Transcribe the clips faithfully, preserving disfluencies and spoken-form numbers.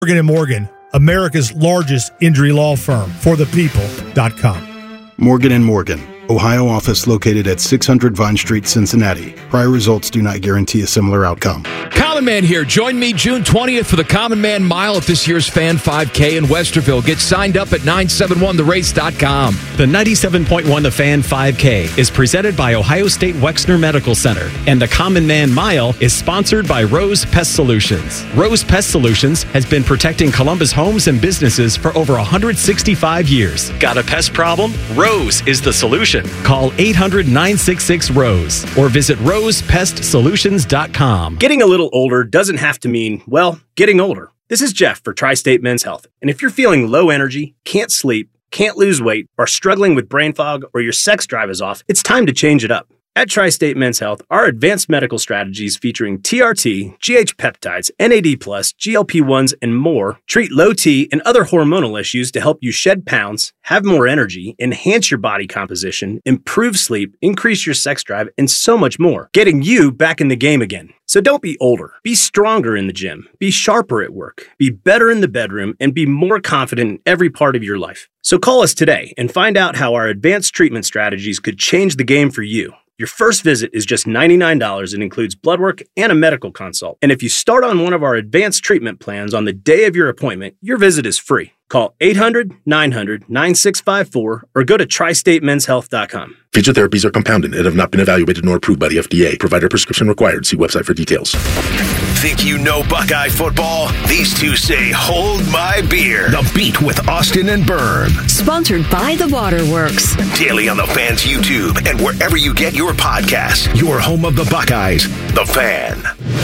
Morgan and Morgan, America's largest injury law firm, for the people dot com. Morgan and Morgan, Ohio office located at six hundred Vine Street, Cincinnati. Prior results do not guarantee a similar outcome. Common Man here. Join me June twentieth for the Common Man Mile at this year's Fan five K in Westerville. Get signed up at nine seven one the race dot com. The ninety-seven point one The Fan five K is presented by Ohio State Wexner Medical Center, and the Common Man Mile is sponsored by Rose Pest Solutions. Rose Pest Solutions has been protecting Columbus homes and businesses for over one hundred sixty-five years. Got a pest problem? Rose is the solution. Call eight hundred nine six six ROSE or visit rose pest solutions dot com. Getting a little older doesn't have to mean, well, getting older. This is Jeff for Tri-State Men's Health. And if you're feeling low energy, can't sleep, can't lose weight, are struggling with brain fog, or your sex drive is off, it's time to change it up. At Tri-State Men's Health, our advanced medical strategies featuring T R T, G H peptides, N A D plus, G L P ones, and more treat low T and other hormonal issues to help you shed pounds, have more energy, enhance your body composition, improve sleep, increase your sex drive, and so much more, getting you back in the game again. So don't be older. Be stronger in the gym. Be sharper at work. Be better in the bedroom, and be more confident in every part of your life. So call us today and find out how our advanced treatment strategies could change the game for you. Your first visit is just ninety-nine dollars and includes blood work and a medical consult. And if you start on one of our advanced treatment plans on the day of your appointment, your visit is free. Call eight hundred nine hundred nine six five four or go to tri state men's health dot com. Feature therapies are compounded and have not been evaluated nor approved by the F D A. Provider prescription required. See website for details. Think you know Buckeye football? These two say, hold my beer. The Beat with Austin and Berm. Sponsored by The Waterworks. Daily on the Fan's YouTube and wherever you get your podcasts. Your home of the Buckeyes, The Fan.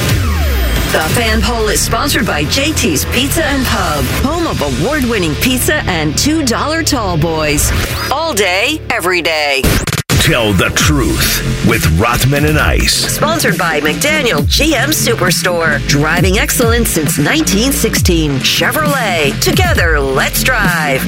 The Fan Poll is sponsored by J T's Pizza and Pub, home of award-winning pizza and two dollar tall boys. All day, every day. Tell the truth with Rothman and Ice. Sponsored by McDaniel G M Superstore. Driving excellence since nineteen sixteen. Chevrolet. Together, let's drive.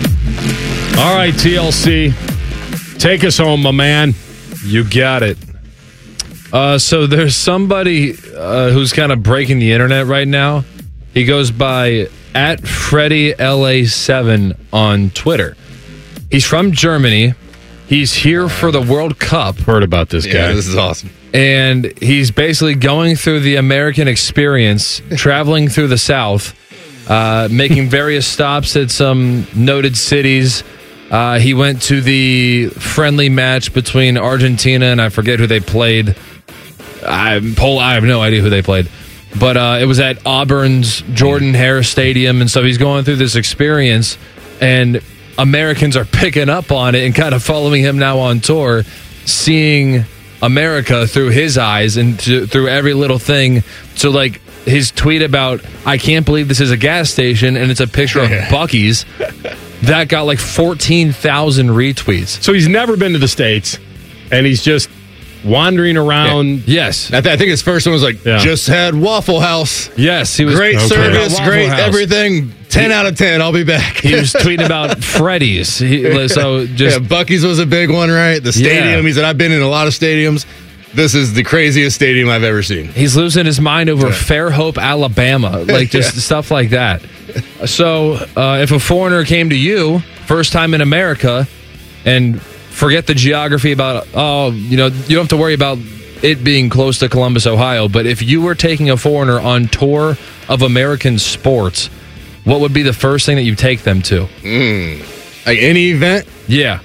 All right, T L C. Take us home, my man. You got it. Uh, so there's somebody uh, who's kind of breaking the internet right now. He goes by at Freddie L A seven on Twitter. He's from Germany. He's here for the World Cup. Heard about this guy. Yeah, this is awesome. And he's basically going through the American experience, traveling through the South, uh, making various stops at some noted cities. Uh, he went to the friendly match between Argentina and I forget who they played. I, Pol- I have no idea who they played. But uh, it was at Auburn's Jordan Hare Stadium. And so he's going through this experience. And Americans are picking up on it and kind of following him now on tour, seeing America through his eyes and to, through every little thing. So, like, his tweet about, I can't believe this is a gas station, and it's a picture of Buc-ee's, that got like fourteen thousand retweets. So he's never been to the States, and he's just wandering around. Yeah. Yes. I, th- I think his first one was like, yeah. just had Waffle House. Yes. He was great okay. service, great House. everything. ten he, out of ten. I'll be back. He was tweeting about Freddy's. He, so just yeah, Buc-ee's was a big one, right? The stadium. Yeah. He said, I've been in a lot of stadiums. This is the craziest stadium I've ever seen. He's losing his mind over yeah. Fairhope, Alabama. Like just yeah. stuff like that. So uh, if a foreigner came to you, first time in America, and forget the geography about, oh, you know, you don't have to worry about it being close to Columbus, Ohio. But if you were taking a foreigner on tour of American sports, what would be the first thing that you take them to? Mm. Like any event? Yeah.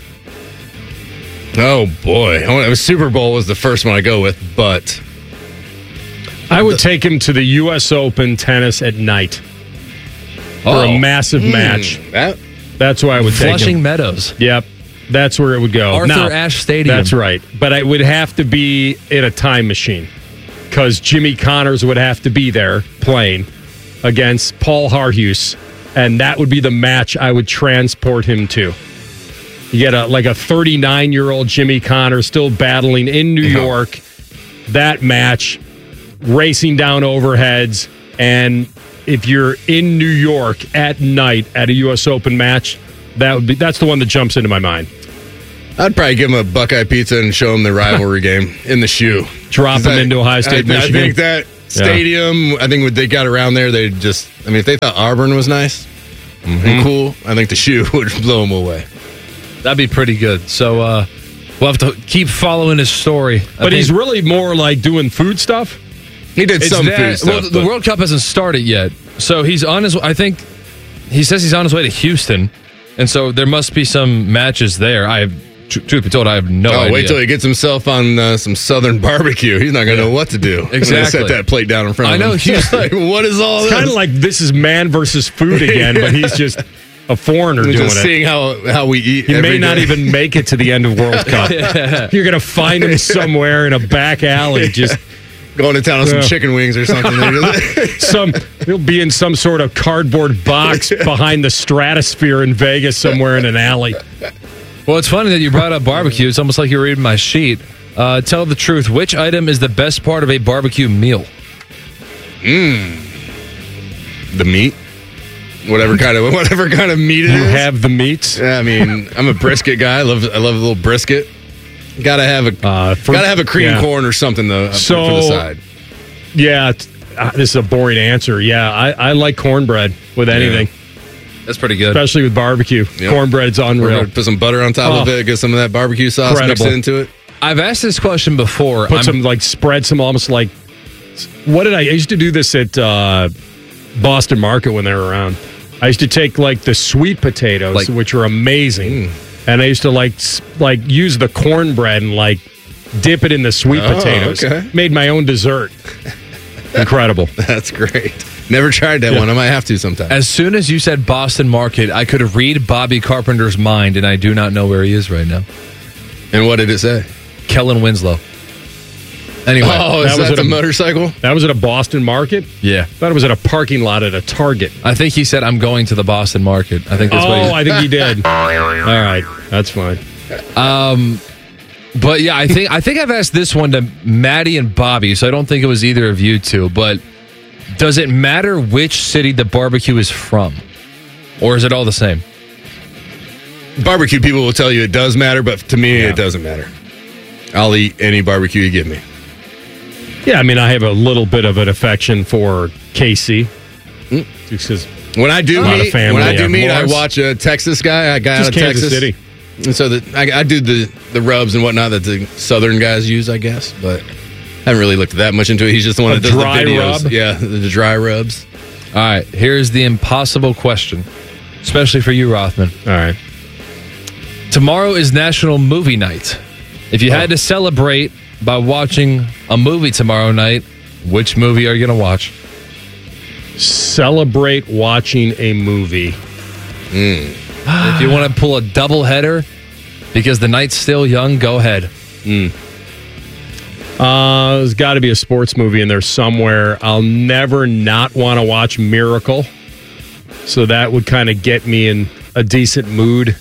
Oh, boy. I Super Bowl was the first one I go with, but I would take him to the U S Open tennis at night for oh. a massive mm. match. That? That's where I would take him. Flushing Meadows. Yep. That's where it would go. Arthur now, Ashe Stadium. That's right. But it would have to be in a time machine because Jimmy Connors would have to be there playing against Paul Harhus, and that would be the match I would transport him to. You get a like a thirty-nine-year-old Jimmy Connors still battling in New York. That match, racing down overheads, and if you're in New York at night at a U S Open match, that would be that's the one that jumps into my mind. I'd probably give him a Buckeye pizza and show him the rivalry game in the shoe. Drop him I, into Ohio State, I, Michigan. I think that Stadium, I think when they got around there, they just, I mean, if they thought Auburn was nice Mm-hmm. and cool, I think the shoe would blow them away. That'd be pretty good. So uh, we'll have to keep following his story. I But he's really more like doing food stuff? He did It's some that- food stuff. Well, the but- World Cup hasn't started yet, so he's on his. I think he says he's on his way to Houston, and so there must be some matches there. I have, tr- truth be told, I have no oh, idea. wait till he gets himself on uh, some Southern barbecue. He's not going to know what to do. He's gonna Exactly. set that plate down in front I of him. know Houston. Like, what is all It's this? kind of like this is man versus food again, but he's just a foreigner We're doing just it. seeing how, how we eat. He may every not day. even make it to the end of World Cup. You're going to find him somewhere in a back alley, just going to town on Yeah. some chicken wings or something. some. He'll be in some sort of cardboard box behind the Stratosphere in Vegas, somewhere in an alley. Well, it's funny that you brought up barbecue. It's almost like you're reading my sheet. Uh, tell the truth. Which item is the best part of a barbecue meal? The meat, whatever kind of whatever kind of meat it You is. have the meats. Yeah, I mean, I'm a brisket guy. I love I love a little brisket. Gotta have a Uh, for- gotta have a cream yeah. corn or something though for- So- for the side. Yeah, it's- uh, this is a boring answer. Yeah, I, I like cornbread with anything, That's pretty good. especially with barbecue. Yep. Cornbread's We're unreal. gonna put some butter on top of Oh. it. Get some of that barbecue sauce Incredible. mixed into it. I've asked this question before. Put I'm- some like spread some almost like what did I, I used to do this at uh, Boston Market when they were around. I used to take like the sweet potatoes, Like- which are amazing, and I used to like s- like use the cornbread and like dip it in the sweet Oh, potatoes. okay. Made my own dessert. Incredible. That's great. Never tried that one. I might have to sometime. As soon as you said Boston Market, I could read Bobby Carpenter's mind, and I do not know where he is right now. And what did it say? Kellen Winslow. Anyway. Oh, is that that, was at the a- motorcycle? That was at a Boston Market. Yeah. Thought it was at a parking lot at a Target. I think he said, I'm going to the Boston Market. I think that's what Oh, he I think he did. All right, that's fine. Um, but yeah, I think I think I've asked this one to Maddie and Bobby, so I don't think it was either of you two. But does it matter which city the barbecue is from, or is it all the same? Barbecue people will tell you it does matter, but to me, Yeah. it doesn't matter. I'll eat any barbecue you give me. Yeah, I mean, I have a little bit of an affection for K C. Mm. Just 'cause When I do A lot of meet, family, when I do yeah. meet, I Morris? watch a Texas guy, a guy Just out of Kansas Texas. City. And so that I, I do the, the rubs and whatnot that the Southern guys use, I guess. But I haven't really looked that much into it. He's just the one A that does dry the videos. rub? Yeah, the, the dry rubs. All right, here's the impossible question, especially for you, Rothman. All right. Tomorrow is National Movie Night. If you had to celebrate by watching a movie tomorrow night, which movie are you going to watch? Celebrate watching a movie. If you want to pull a double header because the night's still young, go ahead. Uh, there's got to be a sports movie in there somewhere. I'll never not want to watch Miracle. So that would kind of get me in a decent mood.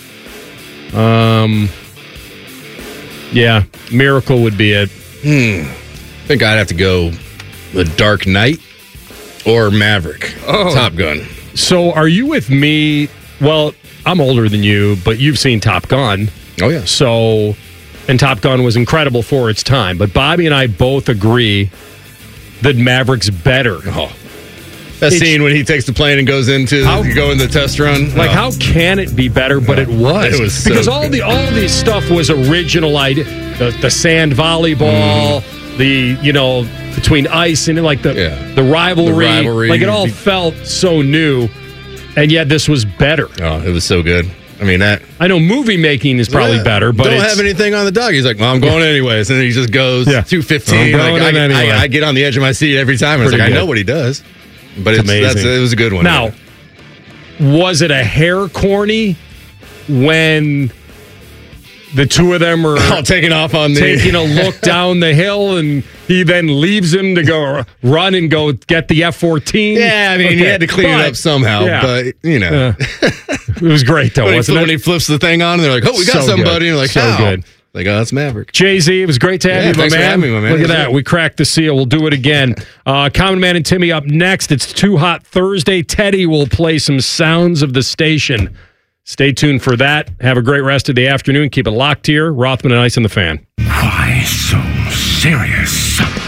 Um, yeah, Miracle would be it. I think I'd have to go The Dark Knight or Maverick. Oh. Top Gun. So are you with me? Well, I'm older than you, but you've seen Top Gun. Oh, yeah. So, and Top Gun was incredible for its time. But Bobby and I both agree that Maverick's better. Oh. That It's- scene when he takes the plane and goes into How- go in the test run. Like, Oh. how can it be better? But it was. It was so because all good. the all the stuff was original idea. The, the sand volleyball, the you know between ice and like the Yeah. the rivalry, The rivalry. like it all felt so new, and yet this was better. Oh, it was so good. I mean, that. I know movie making is probably Yeah. better, but don't it's, have anything on the dog. He's like, well, I'm going anyways, and then he just goes Yeah. two fifteen. I'm going Like, in I, anyway. I, I get on the edge of my seat every time. And it's Pretty like, I good. know what he does, but it's, amazing. that's, it was a good one. Now, was it a hair corny when the two of them are oh, taking off on the taking a look down the hill and he then leaves him to go run and go get the F fourteen? Yeah, I mean, Okay, you had to clean but- it up somehow, yeah. but you know, Uh, it was great though, when, he, wasn't when it? he flips the thing on, and they're like, "Oh, we got So good. somebody!" And you're like, So "How?" good. Like, oh, that's Maverick. Jay-Z, it was great to have Yeah, you, my thanks for man. having me, my man. Look at It was that. great. We cracked the seal. We'll do it again. Uh, Common Man and Timmy up next. It's Too Hot Thursday. Teddy will play some sounds of the station. Stay tuned for that. Have a great rest of the afternoon. Keep it locked here. Rothman and Ice and the Fan. Why so serious?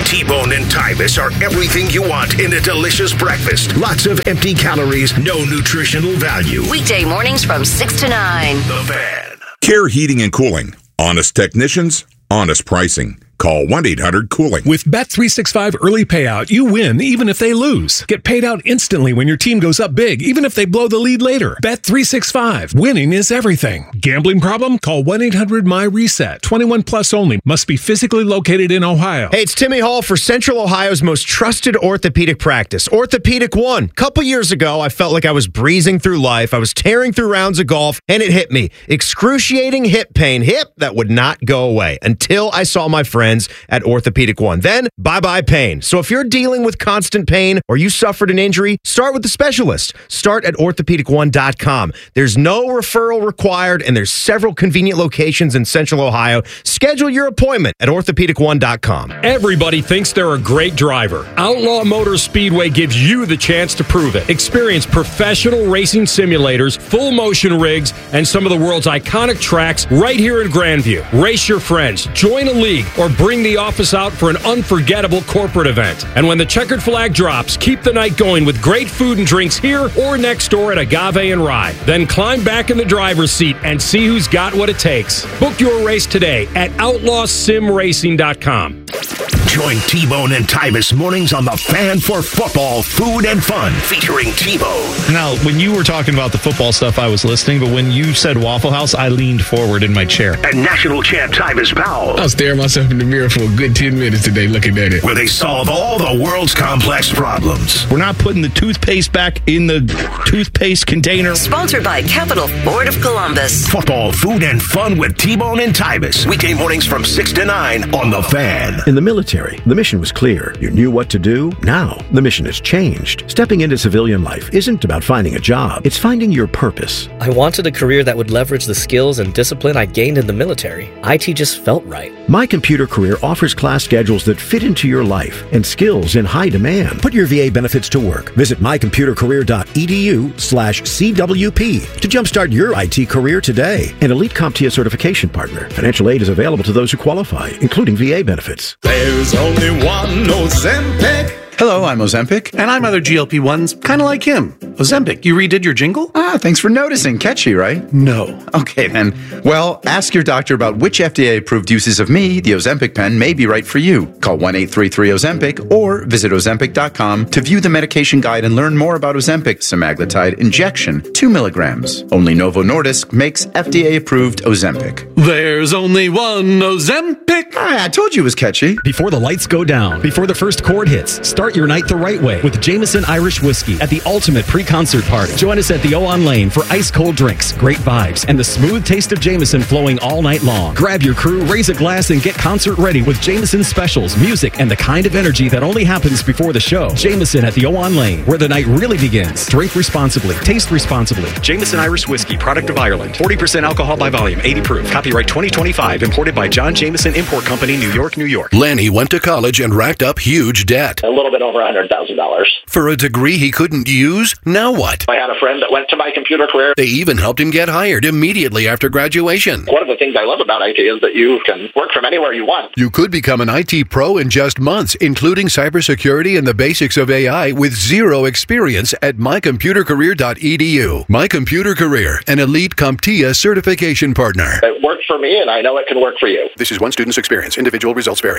T-Bone and Tybus are everything you want in a delicious breakfast. Lots of empty calories, no nutritional value. Weekday mornings from six to nine. The Fan. Care Heating and Cooling. Honest technicians, honest pricing. Call one eight hundred cooling. With Bet three sixty-five Early Payout, you win even if they lose. Get paid out instantly when your team goes up big, even if they blow the lead later. Bet three sixty-five. Winning is everything. Gambling problem? Call one eight hundred my reset. twenty-one plus only. Must be physically located in Ohio. Hey, it's Timmy Hall for Central Ohio's most trusted orthopedic practice, Orthopedic One. Couple years ago, I felt like I was breezing through life. I was tearing through rounds of golf, and it hit me. Excruciating hip pain. Hip that would not go away until I saw my friend at Orthopedic One. Then, bye-bye pain. So if you're dealing with constant pain or you suffered an injury, start with the specialist. Start at orthopedic one dot com. There's no referral required, and there's several convenient locations in Central Ohio. Schedule your appointment at orthopedic one dot com. Everybody thinks they're a great driver. Outlaw Motor Speedway gives you the chance to prove it. Experience professional racing simulators, full motion rigs, and some of the world's iconic tracks right here in Grandview. Race your friends, join a league, or bring the office out for an unforgettable corporate event. And when the checkered flag drops, keep the night going with great food and drinks here or next door at Agave and Rye. Then climb back in the driver's seat and see who's got what it takes. Book your race today at outlaw sim racing dot com. Join T-Bone and Tybus mornings on The Fan for football, food, and fun, featuring T-Bone. Now, when you were talking about the football stuff, I was listening, but when you said Waffle House, I leaned forward in my chair. And national champ Tybus Powell. I was staring myself in the mirror for a good ten minutes today looking at it. Where they solve all the world's complex problems. We're not putting the toothpaste back in the toothpaste container. Sponsored by Capital Ford of Columbus. Football, food, and fun with T-Bone and Tybus. Weekday mornings from six to nine on The Fan. In the military, the mission was clear. You knew what to do. Now, the mission has changed. Stepping into civilian life isn't about finding a job. It's finding your purpose. I wanted a career that would leverage the skills and discipline I gained in the military. I T just felt right. My Computer Career offers class schedules that fit into your life and skills in high demand. Put your V A benefits to work. Visit my computer career dot e d u slash C W P to jumpstart your I T career today. An Elite CompTIA certification partner. Financial aid is available to those who qualify, including V A benefits. There's only one Ozempic. Hello, I'm Ozempic. And I'm other G L P ones, kind of like him. Ozempic, you redid your jingle? Ah, thanks for noticing. Catchy, right? No. Okay, then. Well, ask your doctor about which F D A-approved uses of me, the Ozempic pen, may be right for you. Call one eight three three Ozempic or visit ozempic dot com to view the medication guide and learn more about Ozempic semaglutide injection, two milligrams. Only Novo Nordisk makes F D A-approved Ozempic. There's only one Ozempic. Ah, I told you it was catchy. Before the lights go down, before the first chord hits, start your night the right way with Jameson Irish Whiskey at the ultimate pre-concert party. Join us at the O-On Lane for ice-cold drinks, great vibes, and the smooth taste of Jameson flowing all night long. Grab your crew, raise a glass, and get concert ready with Jameson specials, music, and the kind of energy that only happens before the show. Jameson at the O-On Lane, where the night really begins. Drink responsibly. Taste responsibly. Jameson Irish Whiskey, product of Ireland. forty percent alcohol by volume, eighty proof. Copyright twenty twenty-five, imported by John Jameson Import Company, New York, New York. Lanny went to college and racked up huge debt. A little bit over one hundred thousand dollars. For a degree he couldn't use? Now what? I had a friend that went to My Computer Career. They even helped him get hired immediately after graduation. One of the things I love about I T is that you can work from anywhere you want. You could become an I T pro in just months, including cybersecurity and the basics of A I with zero experience at my computer career dot e d u. My Computer Career, an Elite CompTIA certification partner. It worked for me, and I know it can work for you. This is one student's experience. Individual results vary.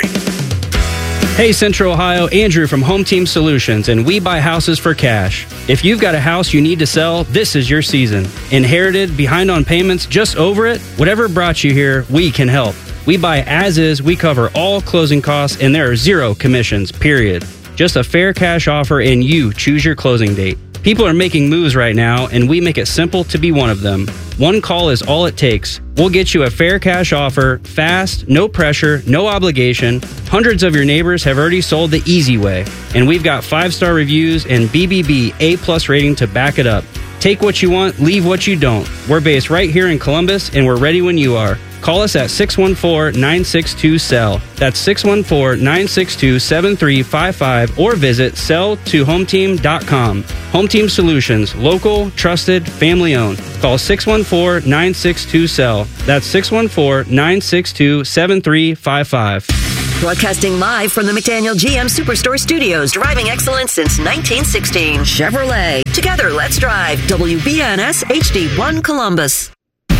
Hey Central Ohio, Andrew from Home Team Solutions, and we buy houses for cash. If you've got a house you need to sell, this is your season. Inherited, behind on payments, just over it? Whatever brought you here, we can help. We buy as is, we cover all closing costs, and there are zero commissions, period. Just a fair cash offer and you choose your closing date. People are making moves right now, and we make it simple to be one of them. One call is all it takes. We'll get you a fair cash offer, fast, no pressure, no obligation. Hundreds of your neighbors have already sold the easy way, and we've got five-star reviews and B B B A-plus rating to back it up. Take what you want, leave what you don't. We're based right here in Columbus, and we're ready when you are. Call us at six one four, nine six two, S E L L. That's six one four, nine six two, seven three five five or visit sell to home team dot com. Home Team Solutions, local, trusted, family owned. Call six one four, nine six two, S E L L. That's six one four, nine six two, seven three five five. Broadcasting live from the McDaniel G M Superstore Studios. Driving excellence since nineteen sixteen. Chevrolet. Together, let's drive. W B N S H D one Columbus.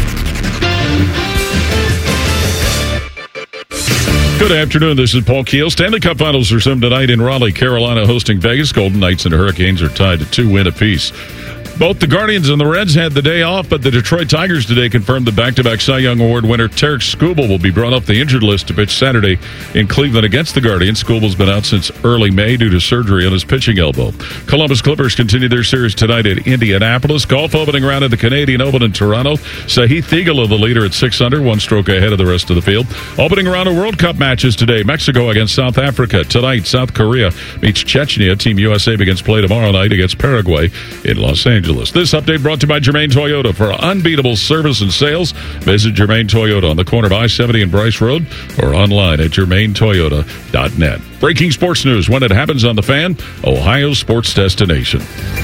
Good afternoon. This is Paul Keel. Stanley Cup Finals are some tonight in Raleigh, Carolina, hosting Vegas. Golden Knights and Hurricanes are tied to two win apiece. Both the Guardians and the Reds had the day off, but the Detroit Tigers today confirmed the back-to-back Cy Young Award winner Tarek Skubal will be brought off the injured list to pitch Saturday in Cleveland against the Guardians. Skubal's been out since early May due to surgery on his pitching elbow. Columbus Clippers continue their series tonight at Indianapolis. Golf opening round at the Canadian Open in Toronto. Sahith Theegala, the leader at six under, one stroke ahead of the rest of the field. Opening round of World Cup matches today. Mexico against South Africa. Tonight, South Korea meets Chechnya. Team U S A begins play tomorrow night against Paraguay in Los Angeles. This update brought to you by Germain Toyota. For unbeatable service and sales, visit Germain Toyota on the corner of I seventy and Bryce Road or online at germain toyota dot net. Breaking sports news when it happens on The Fan, Ohio's sports destination.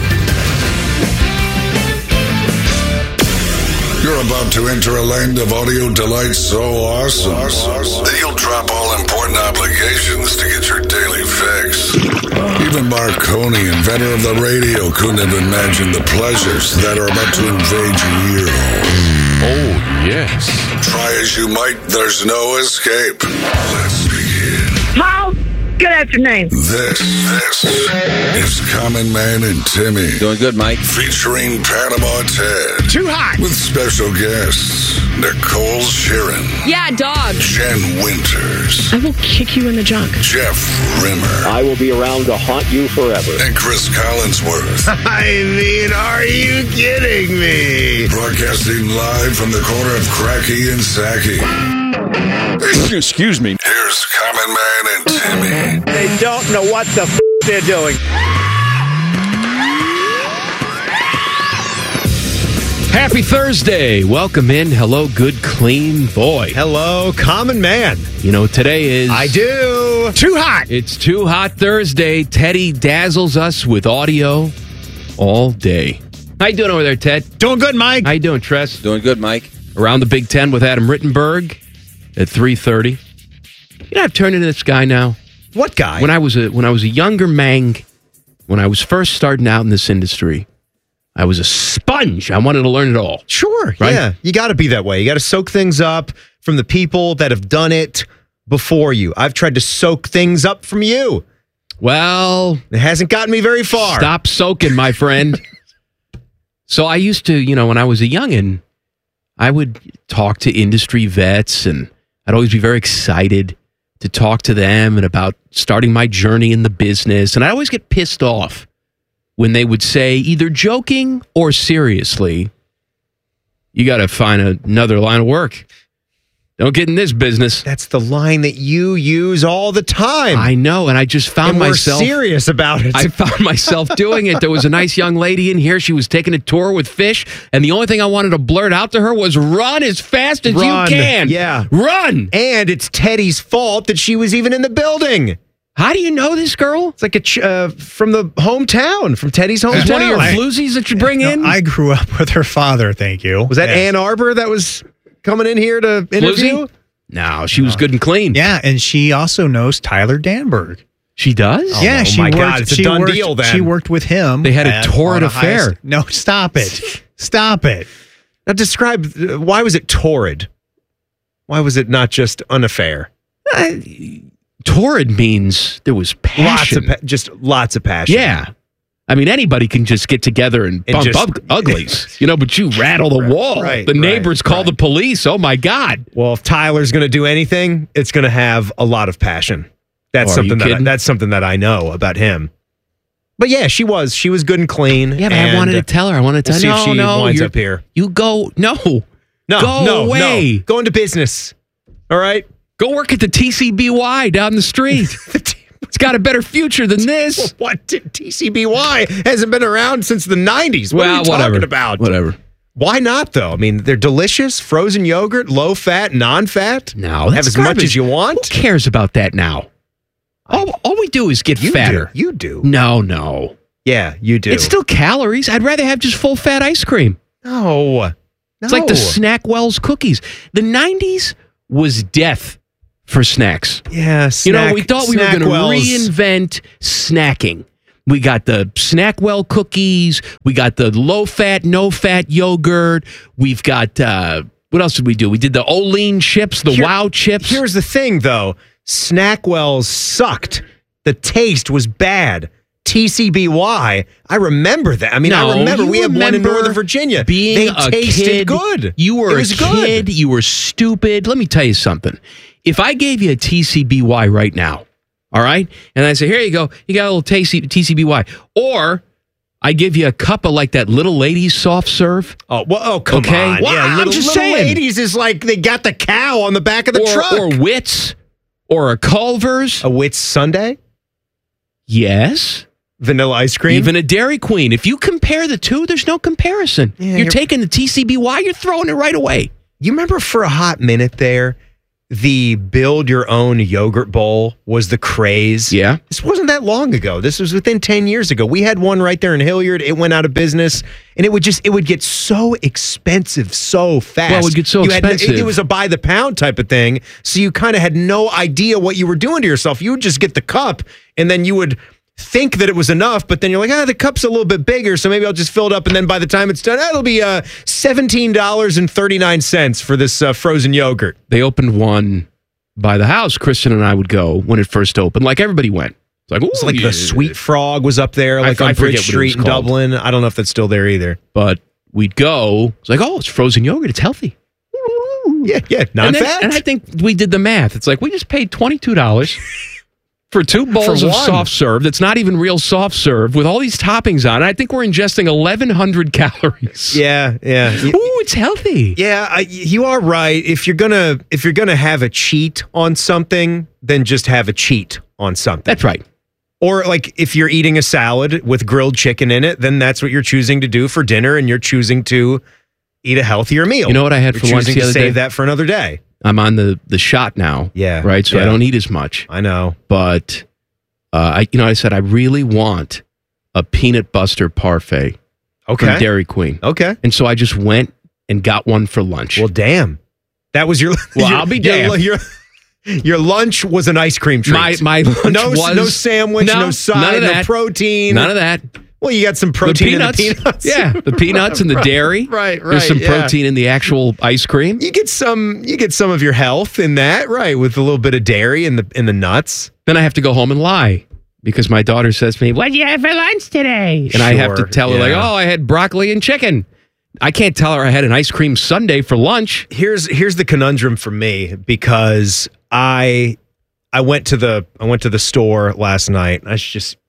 You're about to enter a land of audio delight so awesome that you'll drop all important obligations to get your daily fix. Even Marconi, inventor of the radio, couldn't have imagined the pleasures that are about to invade your ear hole. Oh, yes. Try as you might, there's no escape. Let's begin. Paul, good afternoon. This, this is Common Man and Timmy. Doing good, Mike. Featuring Panama Ted. Too hot. With special guests, Nicole Sheeran. Yeah, dog. Jen Winters. I will kick you in the junk. Jeff Rimmer. I will be around to haunt you forever. And Chris Collinsworth. I mean, are you kidding me? Broadcasting live from the corner of Cracky and Sacky. Excuse me. Here's Common Man and Timmy. They don't know what the f*** they're doing. Happy Thursday. Welcome in. Hello, good, clean boy. Hello, common man. You know, today is... I do. Too hot. It's Too Hot Thursday. Teddy dazzles us with audio all day. How you doing over there, Ted? Doing good, Mike. How you doing, Tress? Doing good, Mike. Around the Big Ten with Adam Rittenberg at three thirty. You know, I've turned into this guy now. What guy? When I was a when I was a younger mang, when I was first starting out in this industry, I was a sponge. I wanted to learn it all. Sure, right? Yeah. You got to be that way. You got to soak things up from the people that have done it before you. I've tried to soak things up from you. Well, it hasn't gotten me very far. Stop soaking, my friend. So I used to, you know, when I was a youngin', I would talk to industry vets, and I'd always be very excited to talk to them and about starting my journey in the business. And I always get pissed off when they would say, either joking or seriously, you got to find another line of work. Don't get in this business. That's the line that you use all the time. I know, and I just found and myself... we're serious about it. I found myself doing it. There was a nice young lady in here. She was taking a tour with fish, and the only thing I wanted to blurt out to her was, run as fast as Run. you can. Yeah. Run! And it's Teddy's fault that she was even in the building. How do you know this girl? It's like a ch- uh, from the hometown, from Teddy's hometown. She's one of your floozies that you bring no, in? I grew up with her father, thank you. Was that yes. Ann Arbor that was coming in here to interview? Floozy? No, she was good and clean. Yeah, and she also knows Tyler Danberg. She does? Yeah, oh she my worked, God, it's a she done worked, deal then. She worked with him. They had a at- torrid on affair. highest- no, stop it. Stop it. Now describe, uh, why was it torrid? Why was it not just an affair? Uh, torrid means there was passion. Lots of pa- just lots of passion. Yeah. I mean, anybody can just get together and, And bump just- up uglies, you know, but you rattle the wall. right, the neighbors right, call right. the police. Oh, my God. Well, if Tyler's going to do anything, it's going to have a lot of passion. That's Oh, are you something that I, kidding? that's something that I know about him. But yeah, she was. She was good and clean. Yeah, but and I wanted to tell her. I wanted to we'll tell see her, if no, she no, winds you're- up here. You go, no. No, Go no, away. no. Go into business. All right? Go work at the T C B Y down the street. It's got a better future than this. What? T C B Y hasn't been around since the nineties. What Well, are you whatever. talking about? Whatever. Why not, though? I mean, they're delicious. Frozen yogurt, low fat, non-fat. No, Have as much as you want. Who cares about that now? All, all we do is get You fatter. do. You do. No, no. Yeah, you do. It's still calories. I'd rather have just full fat ice cream. No. It's like the No. Snackwell's cookies. The nineties was death for snacks. Yeah, You know, snack- we thought we were going to Snackwells. reinvent snacking. We got the Snackwell cookies. We got the low-fat, no-fat yogurt. We've got, uh, what else did we do? We did the Olean chips, the Here- Wow chips. Here's the thing, though. Snackwells sucked. The taste was bad. T C B Y, I remember that. I mean, No, I remember you we had one in remember Northern Virginia. Being they a tasted kid, good. You were it a was kid. good. You were stupid. Let me tell you something. If I gave you a T C B Y right now, all right, and I say, here you go, you got a little T C B Y, or I give you a cup of like that Little Ladies soft serve. Oh, well, oh, come okay? on. Well, yeah, I'm little, just little saying. ladies is like they got the cow on the back of the or, truck. or Wits, or a Culver's. A Wits Sundae? Yes. Vanilla ice cream? Even a Dairy Queen. If you compare the two, there's no comparison. Yeah, you're, you're- taking the T C B Y, you're throwing it right away. You remember for a hot minute there, the build your own yogurt bowl was the craze. Yeah. This wasn't that long ago. This was within ten years ago. We had one right there in Hilliard. It went out of business and it would just, it would get so expensive so fast. Well, it would get so You had- expensive. it, it was a by the pound type of thing. So you kind of had no idea what you were doing to yourself. You would just get the cup and then you would think that it was enough, but then you're like, ah, the cup's a little bit bigger, so maybe I'll just fill it up, and then by the time it's done, ah, it'll be uh, seventeen dollars and thirty-nine cents for this uh, frozen yogurt. They opened one by the house. Kristen and I would go when it first opened. Like everybody went. It's like, It's ooh, like yeah. the Sweet Frog was up there, I- like I on forget Bridge what it Street in was called. Dublin. I don't know if that's still there either. But we'd go. It's like, oh, it's frozen yogurt. It's healthy. Yeah, yeah, And, non-fat. then- and I think we did the math. It's like we just paid twenty-two dollars for two bowls For of one. soft serve that's not even real soft serve with all these toppings on it. I think we're ingesting eleven hundred calories. Yeah, yeah. You- Ooh, it's healthy. Yeah, I, you are right. If you're gonna if you're gonna have a cheat on something, then just have a cheat on something. That's right. Or like if you're eating a salad with grilled chicken in it, then that's what you're choosing to do for dinner, and you're choosing to eat a healthier meal. You know what I had You're for lunch choosing the to other save day? that for another day. I'm on the, the shot now. Yeah. Right? So I yeah. don't eat as much. I know. But uh, I, you know, I said I really want a peanut butter parfait Okay. from Dairy Queen. Okay. And so I just went and got one for lunch. Well, damn. That was your. Well, your- I'll be your- damned. Your, your lunch was an ice cream treat. my my lunch no, was no sandwich, no, none side, of no that. protein. None of that. Well, you got some The protein in the peanuts. peanuts. Yeah, the peanuts and the Right, dairy. Right, right. There's some yeah. protein in the actual ice cream. You get some. You get some of your health in that, right? With a little bit of dairy in the in the nuts. Then I have to go home and lie because my daughter says to me, "What'd you have for lunch today?" And I have to Sure, tell her like, yeah. "Oh, I had broccoli and chicken." I can't tell her I had an ice cream sundae for lunch. Here's here's the conundrum for me because I I went to the I went to the store last night. I should just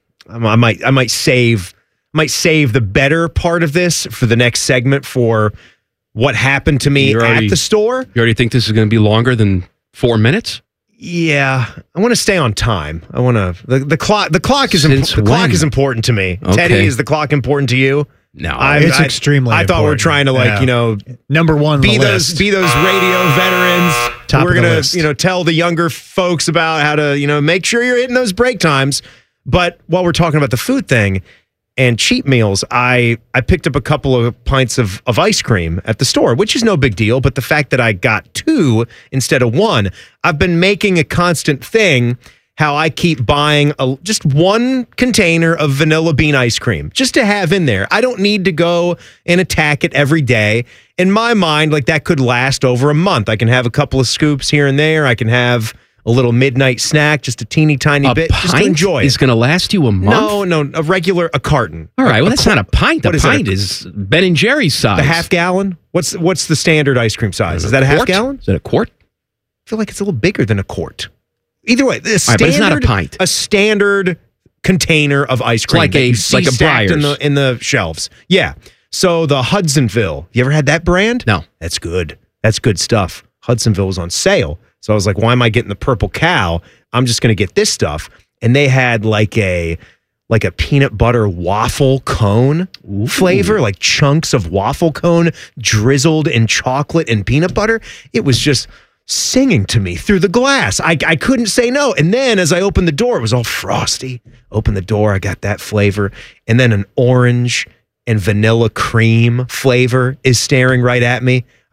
I might I might save might save the better part of this for the next segment for what happened to me You're at already- the store. You already think this is going to be longer than four minutes? Yeah, I want to stay on time. I want to the, the clock. The clock is Since impo- the clock when? is important to me. Okay. Teddy, is the clock important to you? No, I, It's I- extremely I thought we were important. trying to like Yeah. you know Number one on be the those list. be those radio veterans. Top We're of the gonna list. you know tell the younger folks about how to you know make sure you're hitting those break times. But while we're talking about the food thing and cheat meals, I I picked up a couple of pints of of ice cream at the store, which is no big deal. But the fact that I got two instead of one, I've been making a constant thing. How I keep buying a, just one container of vanilla bean ice cream just to have in there. I don't need to go and attack it every day. In my mind, like that could last over a month. I can have a couple of scoops here and there. I can have a little midnight snack, just a teeny tiny A bit, just to pint enjoy it. is going to last you a month? No, no, a regular, a carton. All right, A- well, a that's quar- not a pint. A what is that, pint is Ben and Jerry's size. the half gallon. What's what's the standard ice cream size? Is that a half quart? gallon? Is that a quart? I feel like it's a little bigger than a quart. Either way, a right, standard, but it's not a pint. A standard container of ice cream, like that a- you see like a stacked in Breyers. the in the shelves. Yeah. So the Hudsonville. You ever had that brand? No. That's good. That's good stuff. Hudsonville was on sale, so I was like, why am I getting the purple cow? I'm just going to get this stuff. And they had like a like a peanut butter waffle cone flavor, like chunks of waffle cone drizzled in chocolate and peanut butter. It was just singing to me through the glass. I, I couldn't say no. And then as I opened the door, it was all frosty. Opened the door, I got that flavor. And then an orange and vanilla cream flavor is staring right at me.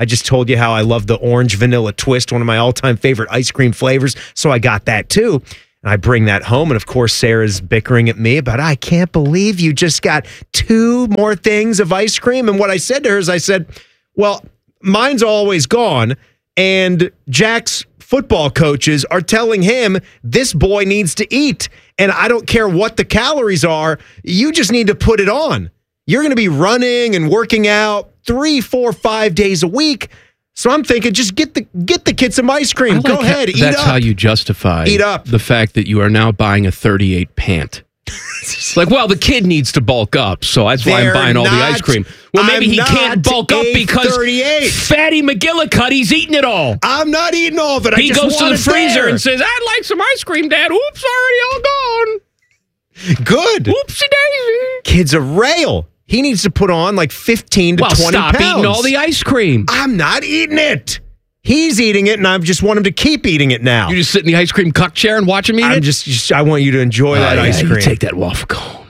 I just told you how I love the orange vanilla twist, one of my all-time favorite ice cream flavors. So I got that too. And I bring that home. And of course, Sarah's bickering at me about, I can't believe you just got two more things of ice cream. And what I said to her is I said, well, mine's always gone. And Jack's football coaches are telling him this boy needs to eat. And I don't care what the calories are. You just need to put it on. You're going to be running and working out three, four, five days a week. So I'm thinking, just get the get the kid some ice cream. Like Go ahead, how, eat that's up. That's how you justify eat up. the fact that you are now buying a thirty-eight pant. It's like, well, the kid needs to bulk up, so that's why They're I'm buying all not, the ice cream. Well, maybe I'm he can't bulk up because thirty-eight. Fatty McGillicuddy's eating it all. I'm not eating all of it. I he just goes to want the it freezer there. and says, I'd like some ice cream, Dad. Oops, already all gone. Good. Oopsie daisy. Kid's a rail. He needs to put on like fifteen to well, twenty stop pounds. eating all the ice cream. I'm not eating it. He's eating it, and I just want him to keep eating it now. You just sit in the ice cream cuck chair and watch him eat I'm it? just, just, I want you to enjoy Oh, that yeah, ice you cream. take that waffle cone.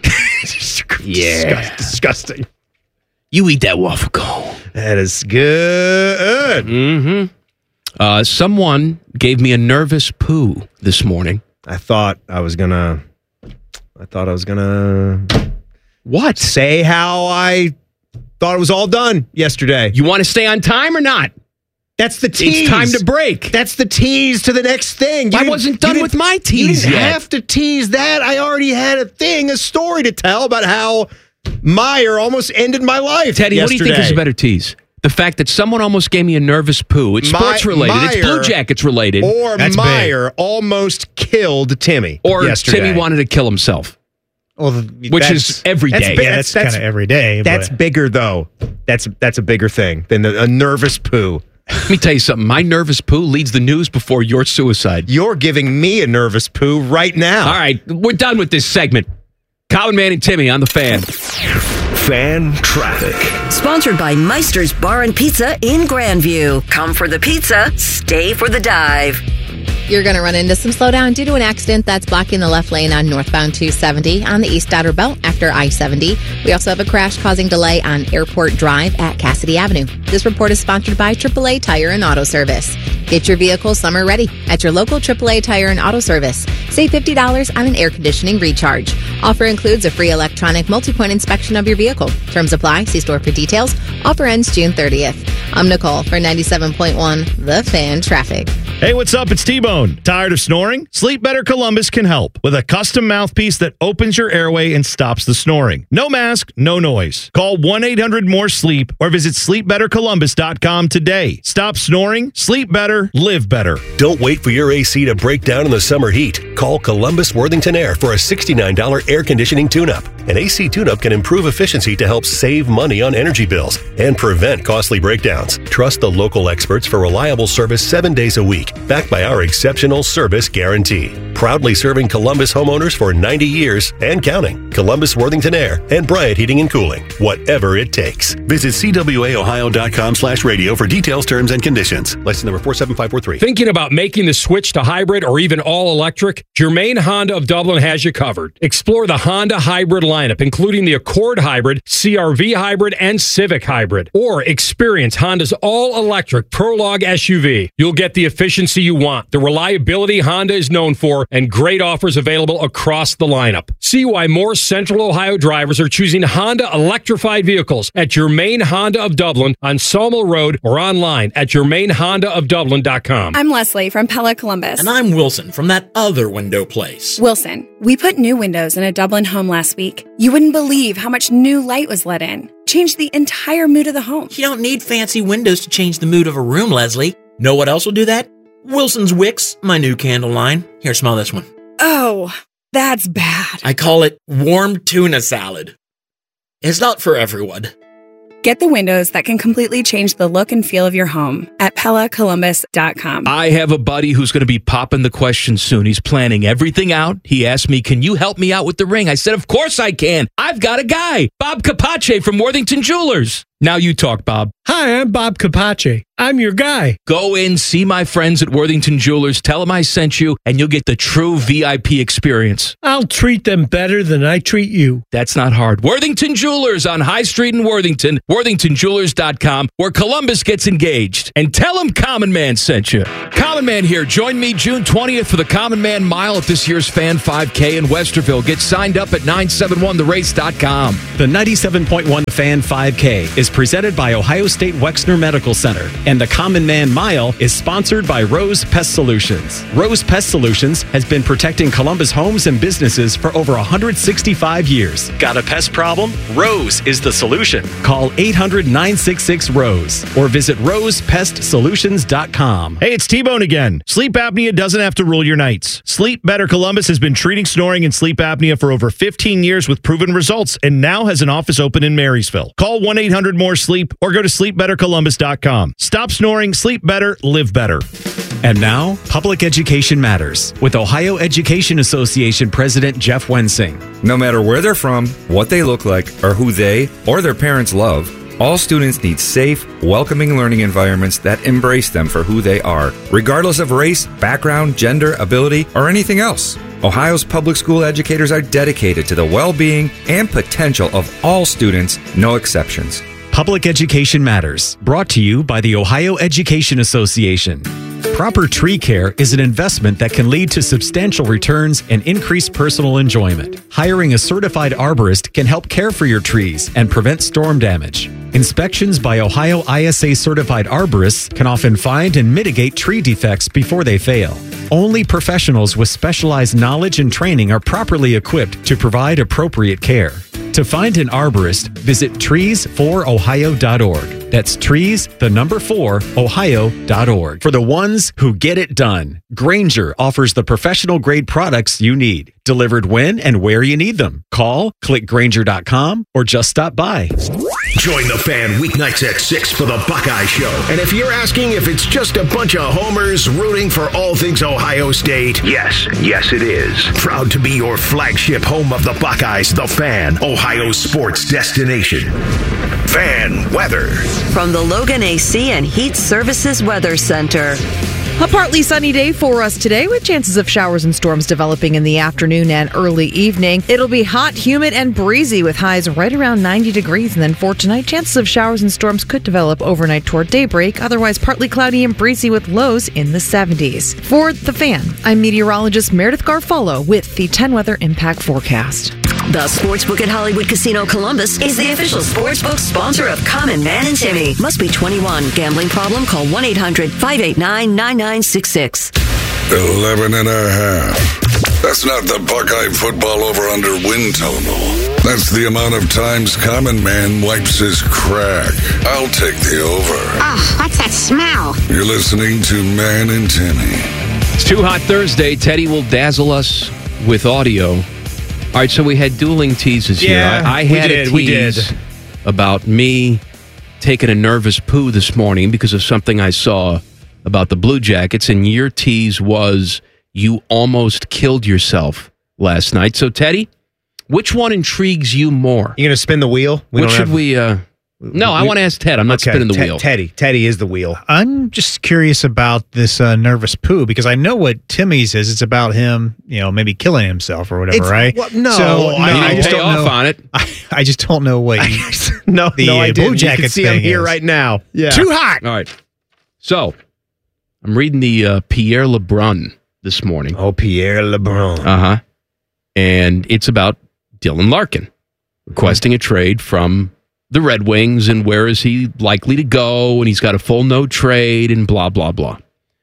Yeah. Disgust, disgusting. You eat that waffle cone. That is good. Mm-hmm. Uh, someone gave me a nervous poo this morning. I thought I was gonna. I thought I was gonna. What? Say how I thought it was all done yesterday. You want to stay on time or not? That's the tease. It's time to break. That's the tease to the next thing. You I wasn't done with my You tease didn't yet. have to tease that. I already had a thing, a story to tell about how Meyer almost ended my life. Teddy, yesterday. what do you think is a better tease? The fact that someone almost gave me a nervous poo. It's My- sports related. Meyer, it's Blue Jackets related. Or That's Meyer almost killed Timmy. Or yesterday. Timmy wanted to kill himself. Well, Which is every that's day. big. Yeah, That's- that's, that's- kind of every day. That's but bigger though. That's that's a bigger thing than a, a nervous poo. Let me tell you something. My nervous poo leads the news before your suicide. You're giving me a nervous poo right now. All right, we're done with this segment. Common Man and Timmy on the Fan. Fan traffic. Sponsored by Meister's Bar and Pizza in Grandview. Come for the pizza, stay for the dive. You're going to run into some slowdown due to an accident that's blocking the left lane on northbound two seventy on the East Outer Belt after I seventy. We also have a crash causing delay on Airport Drive at Cassidy Avenue. This report is sponsored by triple A Tire and Auto Service. Get your vehicle summer ready at your local triple A Tire and Auto Service. Save fifty dollars on an air conditioning recharge. Offer includes a free electronic multi-point inspection of your vehicle. Terms apply. See store for details. Offer ends June thirtieth. I'm Nicole for ninety-seven point one The Fan Traffic. Hey, what's up? It's T-Bone. Tired of snoring? Sleep Better Columbus can help with a custom mouthpiece that opens your airway and stops the snoring. No mask, no noise. Call one eight hundred more sleep or visit sleep better columbus dot com today. Stop snoring, sleep better, live better. Don't wait for your A C to break down in the summer heat. Call Columbus Worthington Air for a sixty-nine dollars air conditioning tune-up. An A C tune-up can improve efficiency to help save money on energy bills and prevent costly breakdowns. Trust the local experts for reliable service seven days a week, backed by our exceptional service guarantee. Proudly serving Columbus homeowners for ninety years and counting. Columbus Worthington Air and Bryant Heating and Cooling. Whatever it takes. Visit C W A Ohio dot com slash radio for details, terms, and conditions. License number four seven five four three. Thinking about making the switch to hybrid or even all electric? Germain Honda of Dublin has you covered. Explore the Honda hybrid lineup, including the Accord Hybrid, C R V Hybrid, and Civic Hybrid. Or experience Honda's all-electric Prologue S U V. You'll get the efficiency you want, the reliability Honda is known for, and great offers available across the lineup. See why more Central Ohio drivers are choosing Honda electrified vehicles at Germain Honda of Dublin on Sawmill Road or online at germain honda of dublin dot com. I'm Leslie from Pella Columbus. And I'm Wilson from that other window place. Wilson, we put new windows in a Dublin home last week. You wouldn't believe how much new light was let in. Changed the entire mood of the home. You don't need fancy windows to change the mood of a room, Leslie. Know what else will do that? Wilson's Wicks, my new candle line. Here, smell this one. Oh, that's bad. I call it warm tuna salad. It's not for everyone. Get the windows that can completely change the look and feel of your home at pella columbus dot com. I have a buddy who's going to be popping the question soon. He's planning everything out. He asked me, can you help me out with the ring? I said, of course I can. I've got a guy, Bob Capace from Worthington Jewelers. Now you talk, Bob. Hi, I'm Bob Capace. I'm your guy. Go in, see my friends at Worthington Jewelers, tell them I sent you, and you'll get the true V I P experience. I'll treat them better than I treat you. That's not hard. Worthington Jewelers on High Street in Worthington, worthington jewelers dot com, where Columbus gets engaged. And tell them Common Man sent you. Common Man here. Join me June twentieth for the Common Man Mile at this year's Fan five K in Westerville. Get signed up at nine seven one the race dot com. The ninety-seven point one Fan five K is presented by Ohio State Wexner Medical Center, and the Common Man Mile is sponsored by Rose Pest Solutions. Rose Pest Solutions has been protecting Columbus homes and businesses for over one hundred sixty-five years. Got a pest problem? Rose is the solution. Call eight hundred nine six six ROSE or visit rose pest solutions dot com. Hey, it's T-Bone again. Sleep apnea doesn't have to rule your nights. Sleep Better Columbus has been treating snoring and sleep apnea for over fifteen years with proven results and now has an office open in Marysville. Call one eight hundred more sleep or go to sleep better columbus dot com. Stop snoring, sleep better, live better. And now, Public Education Matters with Ohio Education Association President Jeff Wensing. No matter where they're from, what they look like, or who they or their parents love, all students need safe, welcoming learning environments that embrace them for who they are, regardless of race, background, gender, ability, or anything else. Ohio's public school educators are dedicated to the well-being and potential of all students, no exceptions. Public Education Matters, brought to you by the Ohio Education Association. Proper tree care is an investment that can lead to substantial returns and increased personal enjoyment. Hiring a certified arborist can help care for your trees and prevent storm damage. Inspections by Ohio I S A certified arborists can often find and mitigate tree defects before they fail. Only professionals with specialized knowledge and training are properly equipped to provide appropriate care. To find an arborist, visit trees for ohio dot org. That's trees, the number four, ohio dot org. For the ones who get it done, Grainger offers the professional grade products you need, delivered when and where you need them. Call, click grainger dot com, or just stop by. Join the Fan weeknights at six for the Buckeye Show. And if you're asking if it's just a bunch of homers rooting for all things Ohio State, yes, yes it is. Proud to be your flagship home of the Buckeyes, the Fan, Ohio sports destination. Fan weather. From the Logan A C and Heat Services Weather Center. A partly sunny day for us today with chances of showers and storms developing in the afternoon and early evening. It'll be hot, humid, and breezy with highs right around ninety degrees. And then for tonight, chances of showers and storms could develop overnight toward daybreak. Otherwise, partly cloudy and breezy with lows in the seventies. For The Fan, I'm meteorologist Meredith Garfolo with the ten Weather Impact Forecast. The Sportsbook at Hollywood Casino Columbus is the official sportsbook sponsor of Common Man and Timmy. Must be twenty-one. Gambling problem? Call one eight hundred five eight nine nine nine six six. Eleven and a half. That's not the Buckeye football over-under win total. That's the amount of times Common Man wipes his crack. I'll take the over. Oh, what's that smell? You're listening to Man and Timmy. It's Too Hot Thursday. Teddy will dazzle us with audio. All right, so we had dueling teases here. Yeah, I, I we had did, a we tease did. about me taking a nervous poo this morning because of something I saw about the Blue Jackets, and your tease was you almost killed yourself last night. So, Teddy, which one intrigues you more? You going to spin the wheel? We don't which should have- we... Uh, no, I we- want to ask Ted. I'm not Okay, spinning the Ted- wheel. Teddy. Teddy is the wheel. I'm just curious about this uh, nervous poo because I know what Timmy's is. It's about him, you know, maybe killing himself or whatever, It's- right? well, no, so, no, I, I just pay don't off know. on it. I, I just don't know what. You, no, the no, I uh, didn't. Blue You can Jackets see him thing here is. right now. Yeah. Too hot. All right. So, I'm reading the uh, Pierre LeBrun this morning. Oh, Pierre LeBrun. Uh huh. And it's about Dylan Larkin requesting a trade from the Red Wings, and where is he likely to go? And he's got a full no trade and blah, blah, blah.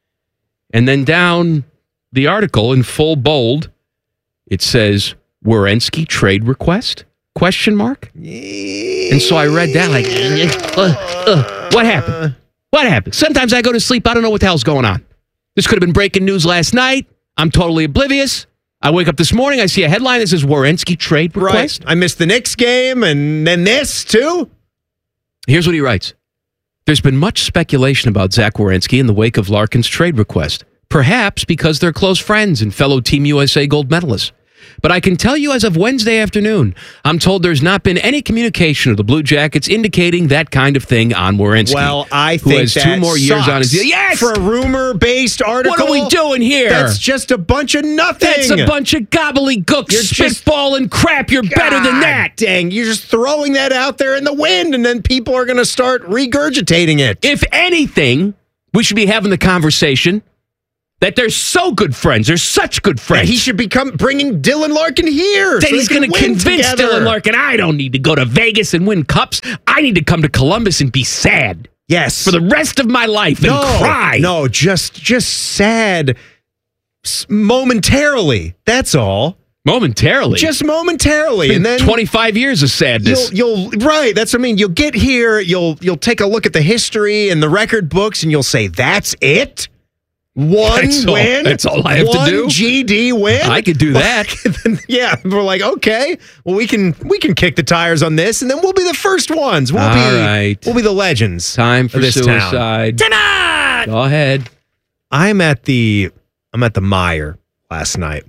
And then down the article in full bold, it says, Werenski trade request? Question mark? And so I read that like, uh, uh, what happened? What happened? Sometimes I go to sleep, I don't know what the hell's going on. This could have been breaking news last night. I'm totally oblivious. I wake up this morning, I see a headline that says Werenski trade request. Right. I missed the Knicks game and then this too. Here's what he writes. There's been much speculation about Zach Werenski in the wake of Larkin's trade request, perhaps because they're close friends and fellow Team U S A gold medalists. But I can tell you as of Wednesday afternoon, I'm told there's not been any communication of the Blue Jackets indicating that kind of thing on Werenski. Well, I who think has that two more years sucks. on his deal. Yes! For a rumor-based article. What are we doing here? That's just a bunch of nothing. That's a bunch of gobbledygook, You're just- spitballing crap. You're better than that. Dang, you're just throwing that out there in the wind, and then people are going to start regurgitating it. If anything, we should be having the conversation that they're so good friends. They're such good friends. And he should become bringing Dylan Larkin here. Then so he's they can going to win convince together. Dylan Larkin, I don't need to go to Vegas and win cups. I need to come to Columbus and be sad. Yes. For the rest of my life and no, cry. No, just just sad s- momentarily. That's all. Momentarily. Just momentarily. And then twenty-five years of sadness. You'll, you'll right. That's what I mean. You'll get here. You'll you'll take a look at the history and the record books, and you'll say, "That's it." One That's all- win. that's all I have to one do? G D win. I could do that. Yeah, we're like, okay, well, we can we can kick the tires on this, and then we'll be the first ones. We'll All be right. we'll be the legends. Time for of this suicide. Town. Go ahead. I'm at the I'm at the Meijer last night,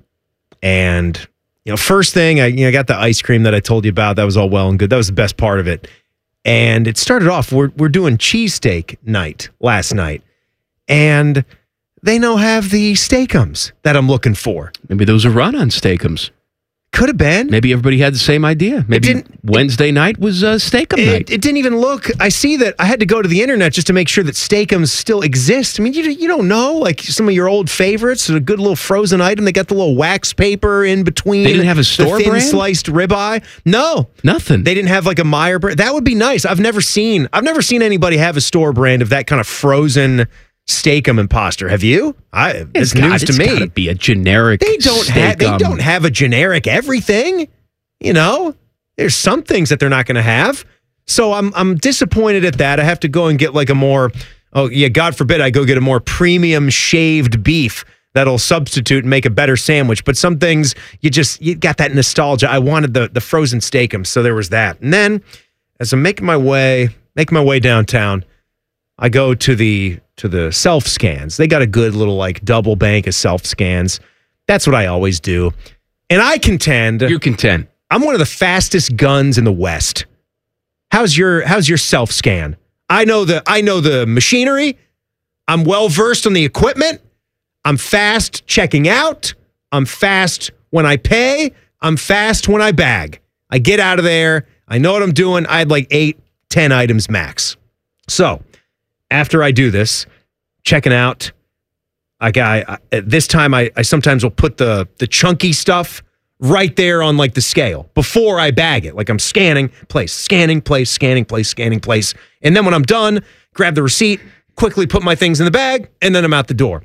and you know, first thing I you know got the ice cream that I told you about. That was all well and good. That was the best part of it. And it started off. We're we're doing cheesesteak night last night, and they now have the steakums that I'm looking for. Maybe those are run on steakums. Could have been. Maybe everybody had the same idea. Maybe Wednesday night was uh, steakum It, night. it didn't even look. I see that I had to go to the internet just to make sure that steakums still exist. I mean, you you don't know, like some of your old favorites, a good little frozen item. They got the little wax paper in between. They didn't have a store the thin brand? sliced ribeye. No, Nothing. They didn't have like a Meijer brand. That would be nice. I've never seen. I've never seen anybody have a store brand of that kind of frozen steakum imposter. Have you? I. It's It's got- news to it's me. gotta be a generic. They don't have. They steakum. don't have a generic everything. You know, there's some things that they're not going to have. So I'm I'm disappointed at that. I have to go and get like a more. Oh yeah, God forbid I go get a more premium shaved beef that'll substitute and make a better sandwich. But some things you just you got that nostalgia. I wanted the the frozen steakums, so there was that. And then as I'm making my way making my way downtown, I go to the to the self scans. They got a good little like double bank of self scans. That's what I always do. And I contend You contend. I'm one of the fastest guns in the West. How's your how's your self scan? I know the I know the machinery. I'm well versed on the equipment. I'm fast checking out. I'm fast when I pay. I'm fast when I bag. I get out of there. I know what I'm doing. I had like eight, ten items max. So after I do this, checking out, I got I, this time I, I sometimes will put the the chunky stuff right there on like the scale before I bag it. Like I'm scanning, place, scanning, place, scanning, place, scanning, place. And then when I'm done, grab the receipt, quickly put my things in the bag, and then I'm out the door.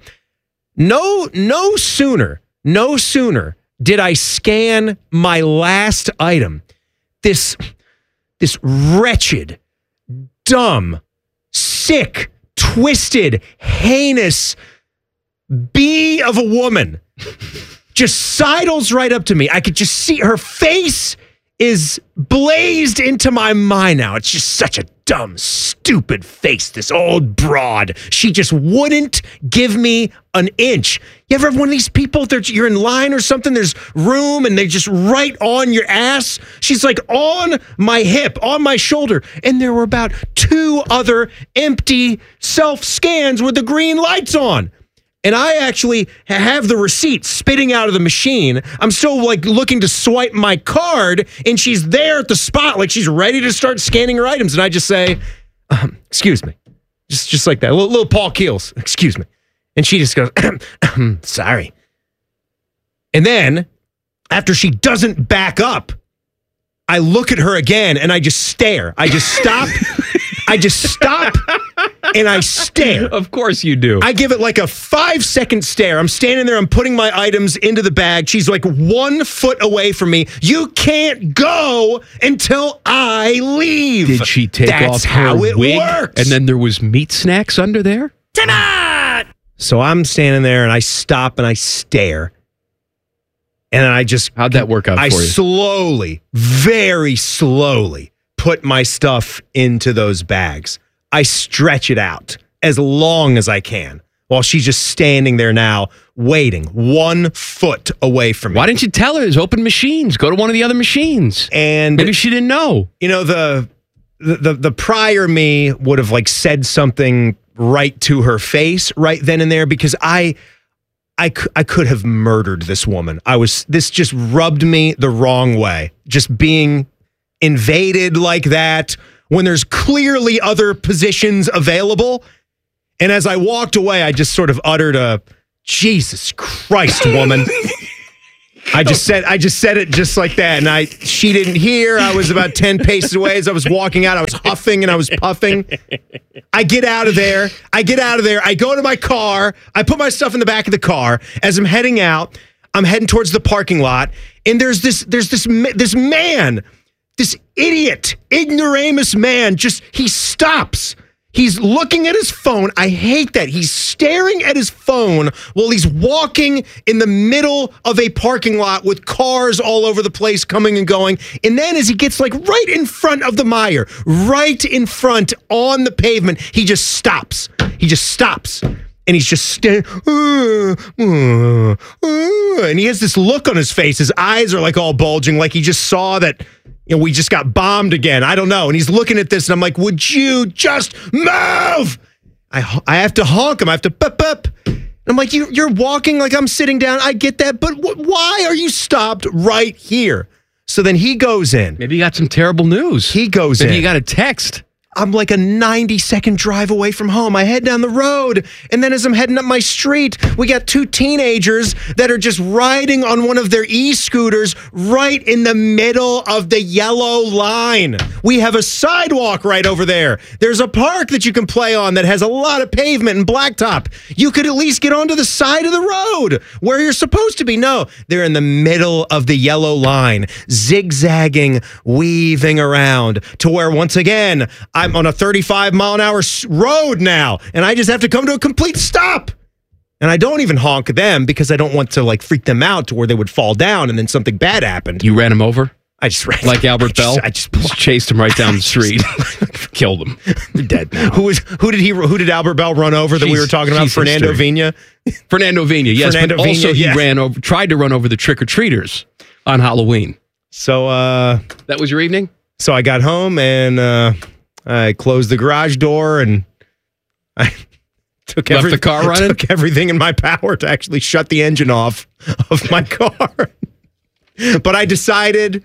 No, no sooner, no sooner did I scan my last item. This, this wretched, dumb, sick, twisted, heinous bee of a woman just sidles right up to me. I could just see her face is blazed into my mind now. It's just such a dumb, stupid face, this old broad. She just wouldn't give me an inch. You ever have one of these people, they're, you're in line or something, there's room, and they're just right on your ass? She's like on my hip, on my shoulder, and there were about two other empty self-scans with the green lights on. And I actually have the receipt spitting out of the machine. I'm still like looking to swipe my card, and she's there at the spot, like she's ready to start scanning her items. And I just say, um, "Excuse me," just just like that, little, little Paul Keels, "Excuse me," and she just goes, "Sorry." And then after she doesn't back up, I look at her again, and I just stare. I just stop. I just stop. And I stare. Of course you do. I give it like a five second stare. I'm standing there. I'm putting my items into the bag. She's like one foot away from me. You can't go until I leave. Did she take That's off her how it wig? works. And then there was meat snacks under there? So I'm standing there and I stop and I stare. And then I just... How'd that work out I for you? slowly, very slowly put my stuff into those bags. I stretch it out as long as I can. while she's just standing there now, waiting, one foot away from me. Why didn't you tell her there's open machines? Go to one of the other machines. And maybe she didn't know. You know, the the the, the prior me would have like said something right to her face right then and there, because I, I, I could have murdered this woman. I was, this just rubbed me the wrong way. Just being invaded like that when there's clearly other positions available. And as I walked away, I just sort of uttered a, Jesus Christ, woman. I just said I just said it just like that, and I she didn't hear. I was about ten paces away as I was walking out. I was huffing and I was puffing. I get out of there. I get out of there. I go to my car. I put my stuff in the back of the car. As I'm heading out, I'm heading towards the parking lot, and there's this there's this this man, this idiot, ignoramus man. Just he stops. He's looking at his phone. I hate that. He's staring at his phone while he's walking in the middle of a parking lot with cars all over the place coming and going. And then as he gets like right in front of the Meijer, right in front on the pavement, he just stops. He just stops. And he's just staring. Uh, uh, uh, and he has this look on his face. His eyes are like all bulging, like he just saw that, you know, we just got bombed again. I don't know. And he's looking at this, and I'm like, would you just move? I I have to honk him. I have to bup, bup. And I'm like, you, you're walking like I'm sitting down. I get that. But wh- why are you stopped right here? So then he goes in. Maybe you got some terrible news. He goes Maybe in. you got a text. I'm like a ninety second drive away from home. I head down the road, and then as I'm heading up my street, we got two teenagers that are just riding on one of their e-scooters right in the middle of the yellow line. We have a sidewalk right over there. There's a park that you can play on that has a lot of pavement and blacktop. You could at least get onto the side of the road where you're supposed to be. No, they're in the middle of the yellow line, zigzagging, weaving around to where, once again, I I'm on a thirty-five mile an hour road now, and I just have to come to a complete stop. And I don't even honk them because I don't want to like freak them out to where they would fall down and then something bad happened. You ran him over? I just ran like Albert I Bell. Just, I just, just chased him right down the street, killed him. You're dead now. Who was who did he who did Albert Bell run over that Jeez, we were talking about? Fernando history. Vina. Fernando Vina, yes. Fernando but also Vina, he yeah. ran over, tried to run over the trick or treaters on Halloween. So uh, that was your evening. So I got home and uh, I closed the garage door and I took Left every, the car running? took everything in my power to actually shut the engine off of my car. But I decided,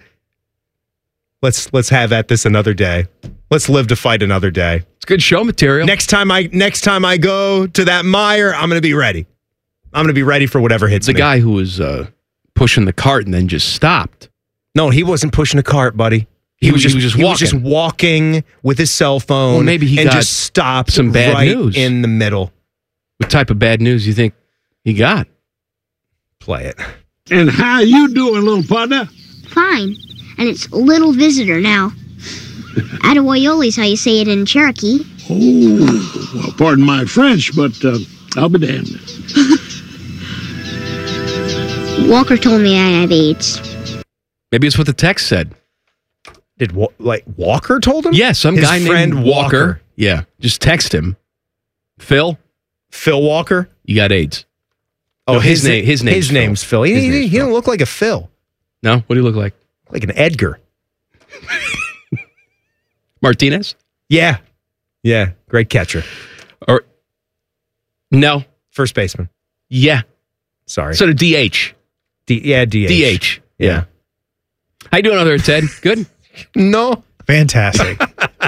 let's let's have at this another day. Let's live to fight another day. It's good show material. Next time I next time I go to that Meijer, I'm going to be ready. I'm going to be ready for whatever hits the me. guy who was uh, pushing the cart and then just stopped. No, he wasn't pushing a cart, buddy. He, He was was- just he was just he was just walking. walking with his cell phone. Well, maybe he and got just stopped some bad right news. in the middle. What type of bad news do you think he got? Play it. And how you doing, little partner? Fine. And it's little visitor now. Atawoyoli's how you say it in Cherokee. Oh, well, pardon my French, but uh, I'll be damned. Walker told me I have AIDS. Maybe it's what the text said. Did Wa- like Walker told him? Yeah, some His guy friend named Walker. Walker. Yeah, just text him. Phil, Phil Walker. you got AIDS. Oh, No, his, his name. His name's His Phil. name's Phil. He, His he, name's he Phil. don't look like a Phil. No, what do you look like? Like an Edgar. Martinez? Yeah, yeah. Great catcher. Or no, First baseman. yeah. Sorry. So the D H. D- yeah, D H. D H. Yeah. How you doing over there, Ted? Good. No. Fantastic.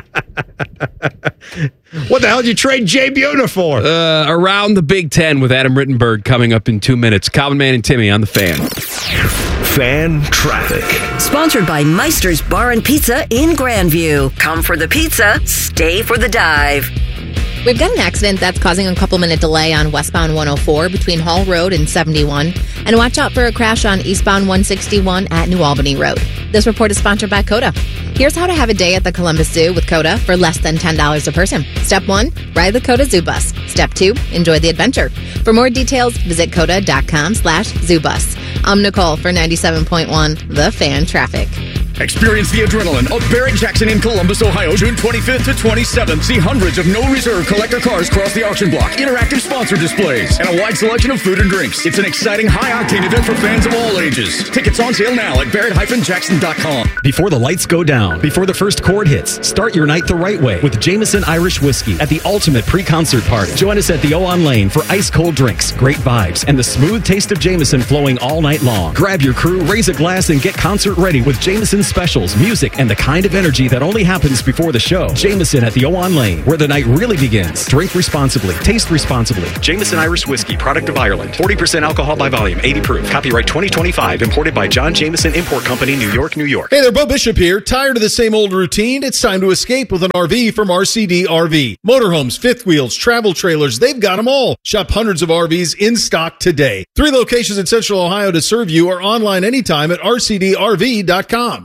What the hell did you trade Jay Buhner for? Uh, around the Big Ten with Adam Rittenberg coming up in two minutes. Calvin Man and Timmy on the Fan. Fan traffic. Sponsored by Meister's Bar and Pizza in Grandview. Come for the pizza, stay for the dive. We've got an accident that's causing a couple minute delay on westbound one oh four between Hall Road and seventy-one. And watch out for a crash on eastbound one sixty-one at New Albany Road. This report is sponsored by Coda. Here's how to have a day at the Columbus Zoo with Coda for less than ten dollars a person. Step one, ride the Coda Zoo Bus. Step two, enjoy the adventure. For more details, visit coda.com slash zoo bus. I'm Nicole for ninety-seven point one The Fan Traffic. Experience the adrenaline of Barrett Jackson in Columbus, Ohio, June twenty-fifth to twenty-seventh. See hundreds of no-reserve collector cars cross the auction block, interactive sponsor displays, and a wide selection of food and drinks. It's an exciting, high-octane event for fans of all ages. Tickets on sale now at barrett dash jackson dot com. Before the lights go down, before the first chord hits, start your night the right way with Jameson Irish Whiskey at the ultimate pre-concert party. Join us at the O-On Lane for ice-cold drinks, great vibes, and the smooth taste of Jameson flowing all night long. Grab your crew, raise a glass, and get concert ready with Jameson specials, music, and the kind of energy that only happens before the show. Jameson at the O-On Lane, where the night really begins. Drink responsibly. Taste responsibly. Jameson Irish Whiskey, product of Ireland. forty percent alcohol by volume, eighty proof. Copyright twenty twenty-five. Imported by John Jameson Import Company, New York, New York. Hey there, Bo Bishop here. Tired of the same old routine? It's time to escape with an R V from R C D R V. Motorhomes, fifth wheels, travel trailers, they've got them all. Shop hundreds of R Vs in stock today. Three locations in Central Ohio to serve you, or online anytime at r c d r v dot com.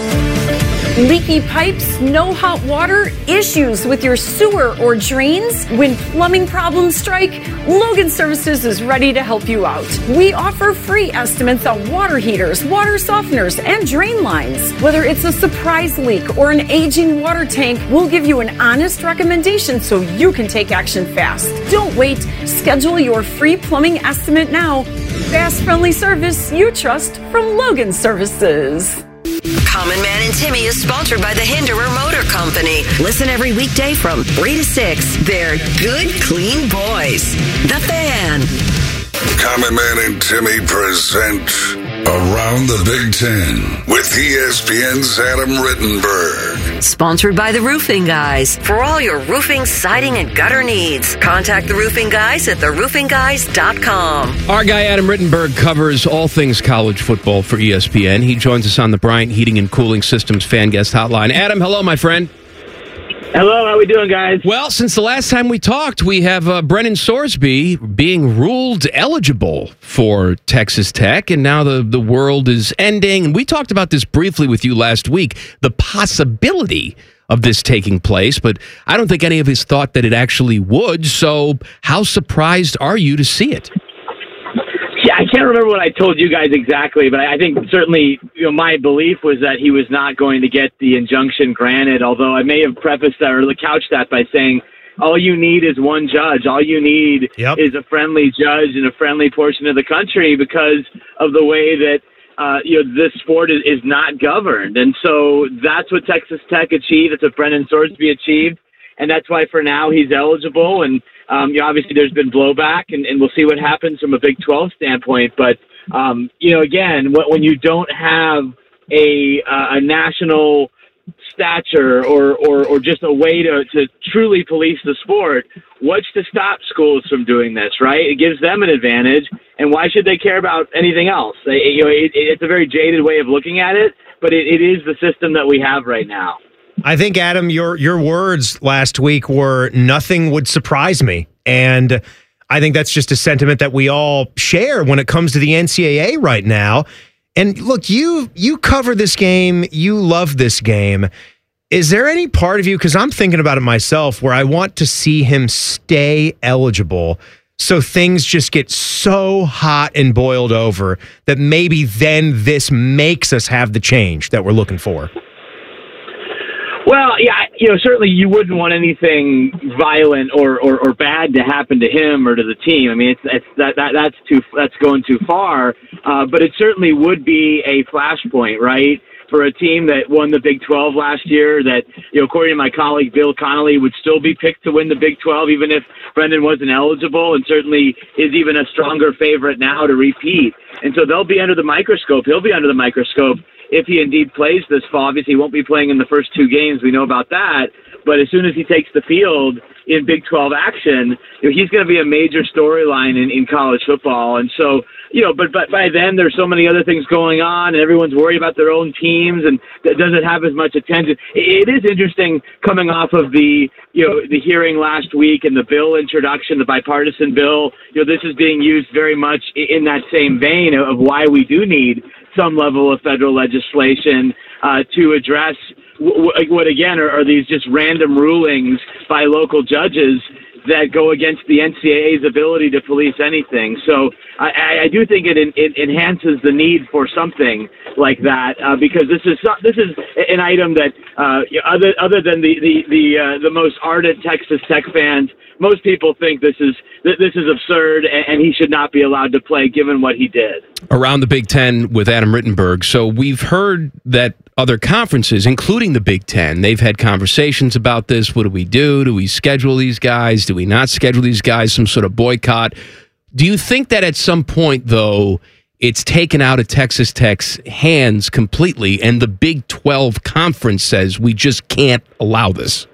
Leaky pipes, no hot water, issues with your sewer or drains? When plumbing problems strike, Logan Services is ready to help you out. We offer free estimates on water heaters, water softeners, and drain lines. Whether it's a surprise leak or an aging water tank, we'll give you an honest recommendation so you can take action fast. Don't wait. Schedule your free plumbing estimate now. Fast, friendly service you trust from Logan Services. Common Man and Timmy is sponsored by the Hinderer Motor Company. Listen every weekday from three to six. They're good, clean boys. The Fan. Common Man and Timmy present Around the Big Ten with E S P N's Adam Rittenberg. Sponsored by the Roofing Guys. For all your roofing, siding, and gutter needs, contact the Roofing Guys at the roofing guys dot com. Our guy Adam Rittenberg covers all things college football for E S P N. He joins us on the Bryant Heating and Cooling Systems fan guest hotline. Adam, hello, my friend. Hello, how we doing, guys? Well, since the last time we talked, we have uh, Brennan Sorsby being ruled eligible for Texas Tech, and now the, the world is ending. And we talked about this briefly with you last week, the possibility of this taking place, but I don't think any of us thought that it actually would. So how surprised are you to see it? Yeah, I can't remember what I told you guys exactly, but I think certainly, you know, my belief was that he was not going to get the injunction granted, although I may have prefaced that or couched that by saying all you need is one judge. All you need yep. is a friendly judge in a friendly portion of the country because of the way that uh, you know this sport is, is not governed. And so that's what Texas Tech achieved. That's what Brennan Sorsby achieved. And that's why for now he's eligible. And Um, you know, obviously, there's been blowback, and, and we'll see what happens from a Big twelve standpoint. But um, you know, again, when, when you don't have a uh, a national stature or, or, or just a way to, to truly police the sport, what's to stop schools from doing this? Right? It gives them an advantage, and why should they care about anything else? It, you know, it, it's a very jaded way of looking at it, but it, it is the system that we have right now. I think, Adam, your your words last week were nothing would surprise me. And I think that's just a sentiment that we all share when it comes to the N C double A right now. And look, you you cover this game. You love this game. Is there any part of you, because I'm thinking about it myself, where I want to see him stay eligible so things just get so hot and boiled over that maybe then this makes us have the change that we're looking for? Well, yeah, you know, certainly you wouldn't want anything violent or, or, or bad to happen to him or to the team. I mean, it's, it's that, that that's too that's going too far. Uh, but it certainly would be a flashpoint, right, for a team that won the Big twelve last year. That, you know, according to my colleague Bill Connolly, would still be picked to win the Big twelve, even if Brendan wasn't eligible, and certainly is even a stronger favorite now to repeat. And so they'll be under the microscope. He'll be under the microscope if he indeed plays this fall. Obviously, he won't be playing in the first two games. We know about that. But as soon as he takes the field in Big twelve action, you know, he's going to be a major storyline in, in college football. And so, you know, but, but by then there's so many other things going on, and everyone's worried about their own teams, and that doesn't have as much attention. It, it is interesting coming off of the, you know, the hearing last week and the bill introduction, the bipartisan bill. You know, this is being used very much in that same vein of why we do need some level of federal legislation uh, to address w- w- what, again, are, are these just random rulings by local judges that go against the N C A A's ability to police anything. So I, I do think it, it enhances the need for something like that uh, because this is this is an item that uh, other other than the the the, uh, the most ardent Texas Tech fans, most people think this is this is absurd and he should not be allowed to play given what he did. Around the Big Ten with Adam Rittenberg. So we've heard that other conferences, including the Big Ten, they've had conversations about this. What do we do? Do we schedule these guys? Do we not schedule these guys? Some sort of boycott. Do you think that at some point, though, it's taken out of Texas Tech's hands completely and the Big twelve conference says we just can't allow this?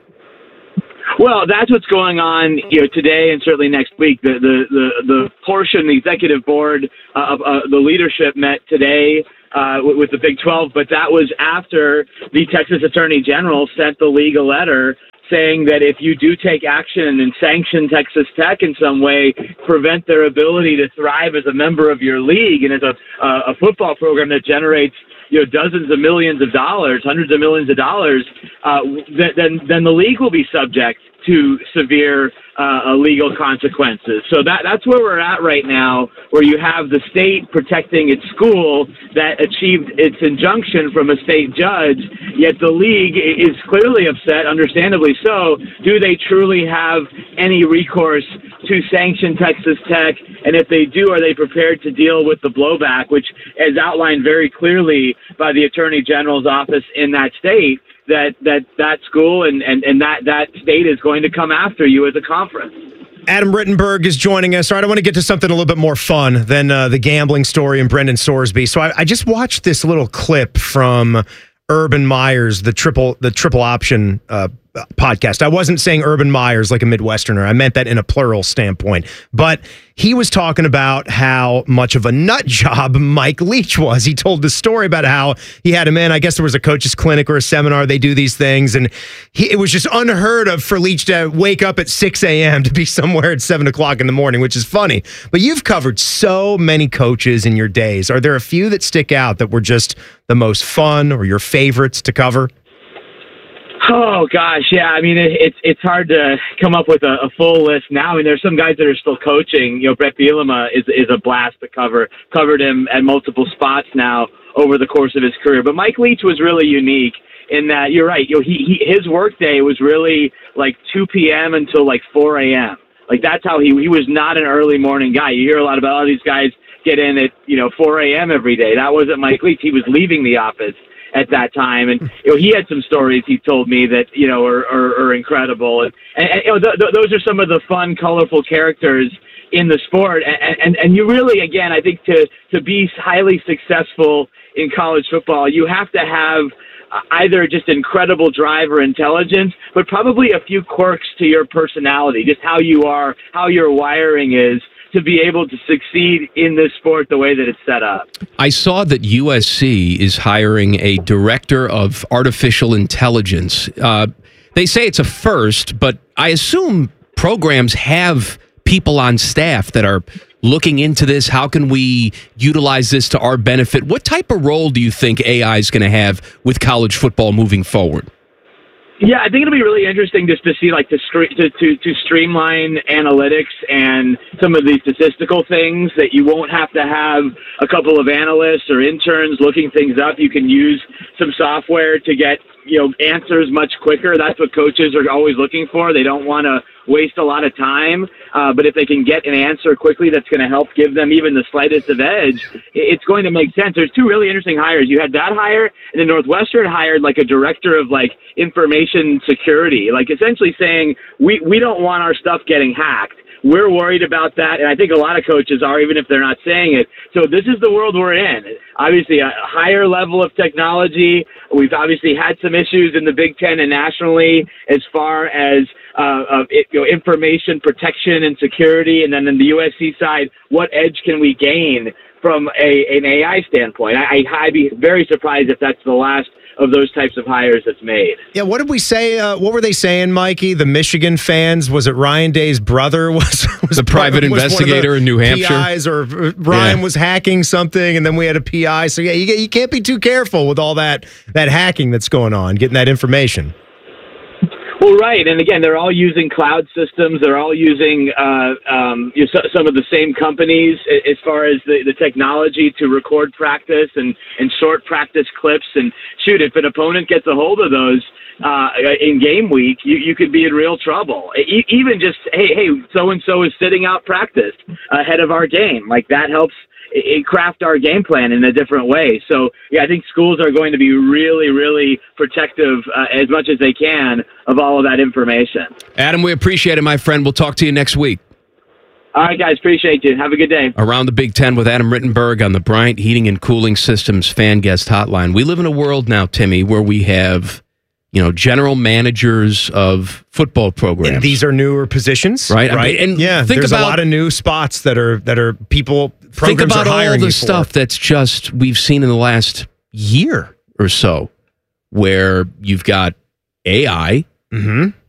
Well, that's what's going on, you know, today and certainly next week. The the the, the portion, the executive board of uh, uh, the leadership met today uh, with, with the Big twelve, but that was after the Texas Attorney General sent the league a letter saying that if you do take action and sanction Texas Tech in some way, prevent their ability to thrive as a member of your league and as a uh, a football program that generates, you know, dozens of millions of dollars, hundreds of millions of dollars, uh, then then the league will be subject to severe uh, legal consequences. So that that's where we're at right now, where you have the state protecting its school that achieved its injunction from a state judge, yet the league is clearly upset, understandably so. Do they truly have any recourse to sanction Texas Tech? And if they do, are they prepared to deal with the blowback, which is outlined very clearly by the Attorney General's office in that state? that that that school and, and, and that, that state is going to come after you as a conference. Adam Rittenberg is joining us. All right, I want to get to something a little bit more fun than uh, the gambling story and Brendan Sorsby. So I, I just watched this little clip from Urban Meyers, the triple the triple option uh, podcast. I wasn't saying Urban Meyers like a Midwesterner. I meant that in a plural standpoint. But he was talking about how much of a nut job Mike Leach was. He told the story about how he had him in. I guess there was a coach's clinic or a seminar. They do these things. And he, it was just unheard of for Leach to wake up at six a.m. to be somewhere at seven o'clock in the morning, which is funny. But you've covered so many coaches in your days. Are there a few that stick out that were just the most fun or your favorites to cover? Oh gosh, yeah. I mean, it, it's it's hard to come up with a, a full list now. I mean, there's some guys that are still coaching. You know, Brett Bielema is is a blast to cover. Covered him at multiple spots now over the course of his career. But Mike Leach was really unique in that you're right. You know, he, he his workday was really like two p.m. until like four a.m. Like that's how he he was not an early morning guy. You hear a lot about all these guys get in at you know four a.m. every day. That wasn't Mike Leach. He was leaving the office at that time, and you know he had some stories he told me that you know are, are, are incredible, and, and, and you know th- th- those are some of the fun, colorful characters in the sport, and, and and you really, again, I think to to be highly successful in college football, you have to have either just incredible drive or intelligence, but probably a few quirks to your personality, just how you are, how your wiring is, to be able to succeed in this sport the way that it's set up. I saw that U S C is hiring a director of artificial intelligence. Uh, they say it's a first, but I assume programs have people on staff that are looking into this. How can we utilize this to our benefit? What type of role do you think A I is going to have with college football moving forward? Yeah, I think it'll be really interesting just to see, like, to, to to to streamline analytics and some of these statistical things that you won't have to have a couple of analysts or interns looking things up. You can use some software to get, you know, answers much quicker. That's what coaches are always looking for. They don't want to waste a lot of time, uh, but if they can get an answer quickly that's going to help give them even the slightest of edge, it's going to make sense. There's two really interesting hires. You had that hire, and then Northwestern hired like a director of like information security, like essentially saying we, we don't want our stuff getting hacked. We're worried about that, and I think a lot of coaches are, even if they're not saying it. So this is the world we're in. Obviously, a higher level of technology. We've obviously had some issues in the Big Ten and nationally as far as uh, uh, it, you know, information protection and security. And then on the U S C side, what edge can we gain from a, an A I standpoint? I, I'd be very surprised if that's the last of those types of hires that's made. Yeah, what did we say? Uh, what were they saying, Mikey? The Michigan fans, was it Ryan Day's brother was, was the private was investigator in New Hampshire? P Is, or Ryan yeah. was hacking something, and then we had a P I. So yeah, you, you can't be too careful with all that that hacking that's going on, getting that information. Well, right, and again, they're all using cloud systems. They're all using uh, um, you know, so- some of the same companies a- as far as the, the technology to record practice and, and short practice clips. And shoot, if an opponent gets a hold of those uh, in game week, you, you could be in real trouble. E- even just, hey, hey, so-and-so is sitting out practice ahead of our game. Like, that helps it craft our game plan in a different way. So, yeah, I think schools are going to be really, really protective uh, as much as they can of all of that information. Adam, we appreciate it, my friend. We'll talk to you next week. All right, guys, appreciate you. Have a good day. Around the Big Ten with Adam Rittenberg on the Bryant Heating and Cooling Systems fan guest hotline. We live in a world now, Timmy, where we have, you know, general managers of football programs. And these are newer positions, right? Right. And yeah, think there's about, a lot of new spots that are that are people. Think programs about are hiring all the you for. stuff that's just we've seen in the last year or so, where you've got A I, mm-hmm.